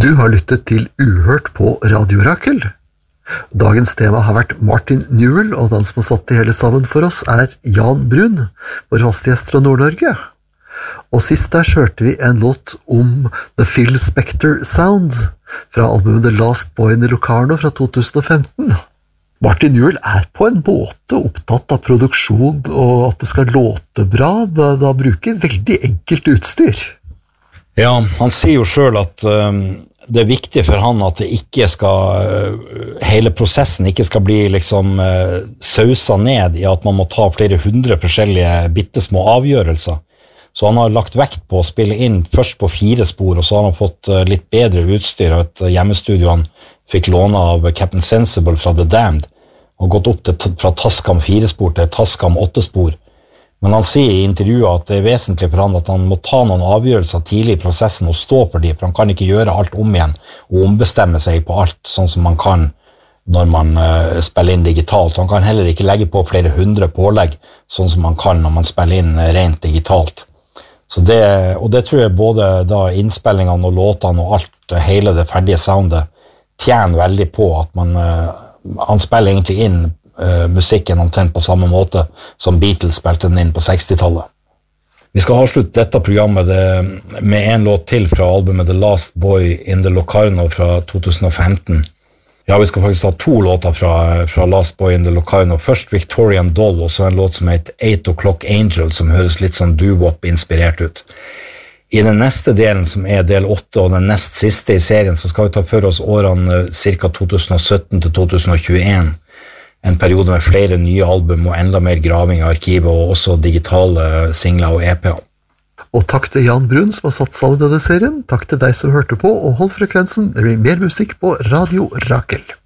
Du har lyttet til Uhørt på Radio Rakel. Dagens tema har vært Martin Newell, og den som har satt det hele sammen for oss Jan Brun, vår faste gjest fra Nord-Norge. Og sist der hørte vi en låt om The Phil Spector Sound, fra albumet The Last Boy in the Locarno fra 2015. Martin Newell på en måte opptatt av produksjon, og at det skal låte bra, da bruker veldig enkelt utstyr. Ja, han sier jo selv at det viktig for han at det ikke skal, hele prosessen ikke skal bli liksom sausa ned i at man må ta flere 100 forskjellige bittesmå avgjørelser. Så han har lagt vekt på å spille inn først på 4 spor, og så har han fått litt bedre utstyr av et hjemmestudio han fikk låne av Captain Sensible fra The Damned, og gått opp fra Tascam 4 spor til Tascam 8 spor. Men han sier i intervjuet at det vesentlig for han at han må ta noen avgjørelser tidlig i prosessen og stå for dem, for han kan ikke gjøre alt om igjen og ombestemme seg på alt sånn som man kan når man spiller inn digitalt. Han kan heller ikke legge på flere 100 pålegg sånn som man kan når man spiller inn rent digitalt. Så og det tror jeg både da innspillingene og låtene og alt, hele det ferdige soundet tjener veldig på at han spiller egentlig inn musikken omtrent på samme måte som Beatles spilte den inn på 60-tallet. Vi skal avslutte dette programmet med en låt til fra albumet The Last Boy in the Locarno fra 2015. Ja, vi skal faktisk ha 2 låter fra Last Boy in the Locarno. Først Victorian Doll, og så en låt som heter 8 O'Clock Angel, som høres litt sånn doo-wop-inspirert ut. I den neste delen, som del 8, og den nest siste i serien, så skal vi ta for oss årene ca. 2017 til 2021. En periode med flere nye album og enda mer graving av arkivet, og også digitale singler og EP-er. Og takk til Jan Brun som har satt sammen denne serien. Takk til deg som hørte på, og hold frekvensen. Det blir mer musikk på Radio Rakel.